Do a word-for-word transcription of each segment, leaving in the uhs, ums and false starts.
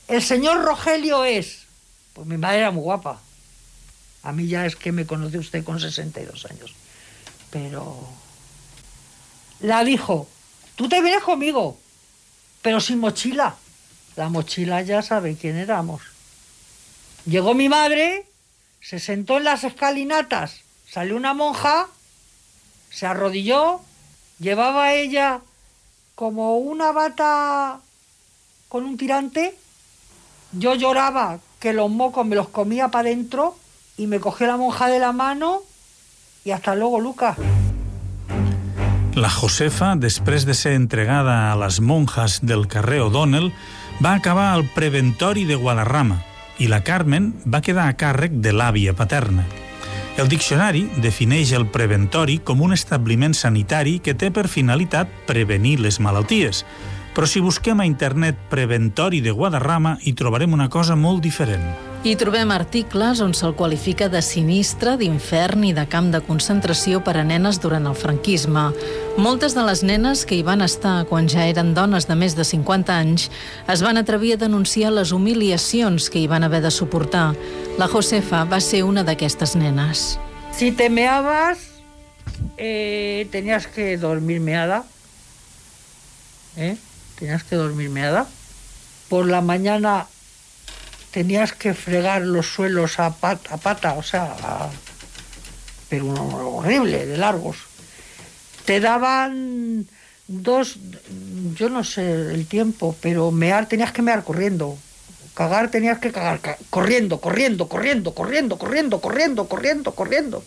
el señor Rogelio es... Pues mi madre era muy guapa. A mí ya es que me conoce usted con sesenta y dos años. Pero... La dijo, tú te vienes conmigo, pero sin mochila. La mochila ya sabe quién éramos. Llegó mi madre, se sentó en las escalinatas, salió una monja, se arrodilló, llevaba ella como una bata con un tirante. Yo lloraba que los mocos me los comía para adentro y me cogió la monja de la mano y hasta luego, Lucas. La Josefa, després de ser entregada a les monjas del carrer O'Donnell, va acabar al preventori de Guadarrama i la Carmen va quedar a càrrec de l'àvia paterna. El diccionari defineix el preventori com un establiment sanitari que té per finalitat prevenir les malalties, però si busquem a internet preventori de Guadarrama hi trobarem una cosa molt diferent. Hi trobem articles on se'l qualifica de sinistre, d'infern i de camp de concentració per a nenes durant el franquisme. Moltes de les nenes que hi van estar quan ja eren dones de més de cinquanta anys es van atrevir a denunciar les humiliacions que hi van haver de suportar. La Josefa va ser una d'aquestes nenes. Si te meabas, eh, tenías que dormir meada. ¿Eh? Tenías que dormir meada. Por la mañana tenías que fregar los suelos a pata, a pata o sea, a... pero horrible, de largos. Te daban dos, yo no sé el tiempo, pero mear tenías que mear corriendo. Cagar tenías que cagar, ca- corriendo, corriendo, corriendo, corriendo, corriendo, corriendo, corriendo, corriendo.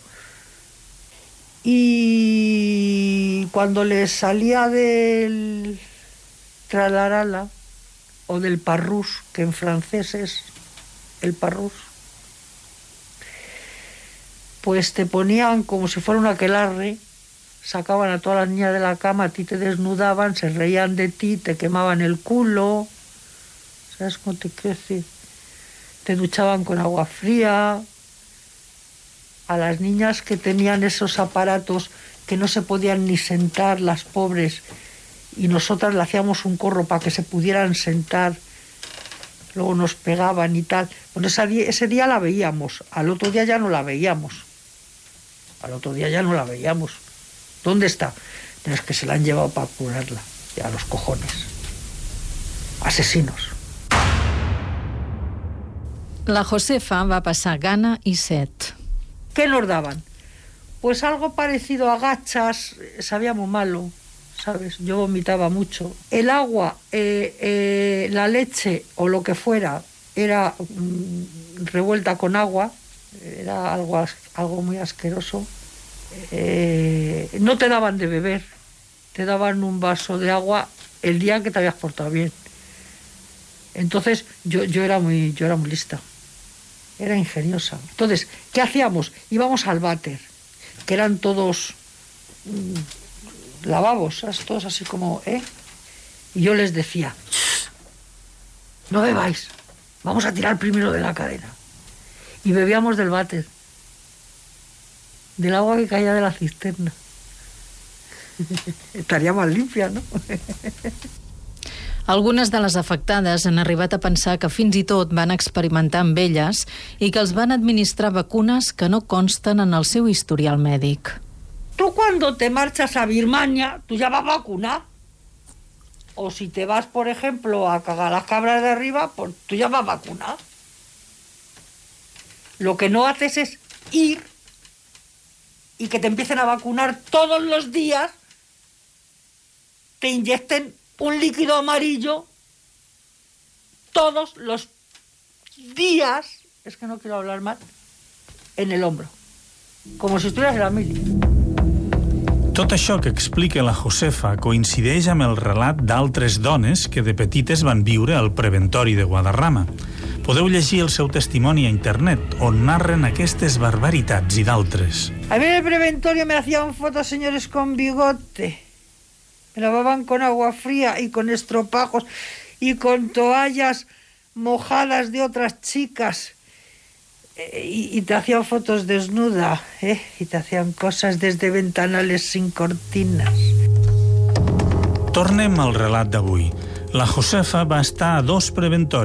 Y cuando les salía del tralarala o del parrús, que en francés es el parrús, pues te ponían como si fuera un aquelarre, sacaban a todas las niñas de la cama, a ti te desnudaban, se reían de ti, te quemaban el culo, ¿sabes cómo te quiero decir? Te duchaban con agua fría. A las niñas que tenían esos aparatos que no se podían ni sentar, las pobres, y nosotras le hacíamos un corro para que se pudieran sentar, luego nos pegaban y tal. Bueno, ese día, ese día la veíamos, al otro día ya no la veíamos. Al otro día ya no la veíamos. ¿Dónde está? Pero es que se la han llevado para curarla, ya los cojones. Asesinos. La Josefa va passar gana i set. ¿Qué nos daban? Pues algo parecido a gachas, sabía muy malo, ¿sabes? Yo vomitaba mucho. El agua, eh, eh, la leche o lo que fuera, era mm, revuelta con agua, era algo, algo muy asqueroso. Eh, no te daban de beber, te daban un vaso de agua el día que te habías portado bien. Entonces yo, yo, era muy, yo era muy lista, era ingeniosa. Entonces, ¿qué hacíamos? Íbamos al váter, que eran todos mmm, lavabos, ¿sabes? Todos así como, ¿eh? Y yo les decía, no bebáis, vamos a tirar primero de la cadena. Y bebíamos del váter, del agua que caía de la cisterna. Estaria más limpia, no? Algunes de les afectades han arribat a pensar que fins i tot van experimentar amb elles i que els van administrar vacunes que no consten en el seu historial mèdic. Tú cuando te marchas a Birmania, tú ya vas vacunado. O si te vas, por ejemplo, a cagar las cabras de arriba, pues tú ya vas vacunado. Lo que no haces es ir y que te empiecen a vacunar todos los días, te inyecten un líquido amarillo todos los días, es que no quiero hablar mal, en el hombro, como si estuvieras en la mili. Tot això que explica la Josefa coincideix amb el relat d'altres dones que de petites van viure al preventori de Guadarrama. Podeu llegir el seu testimoni a internet, on narren aquestes barbaritats i d'altres. A mí en el preventorio me hacían fotos señores con bigote. Me lavaban con agua fría y con estropajos y con toallas mojadas de otras chicas. Eh, y, y te hacían fotos desnuda, ¿eh? Y te hacían cosas desde ventanales sin cortinas. Tornem al relat d'avui. La Josefa va estar a dos preventoris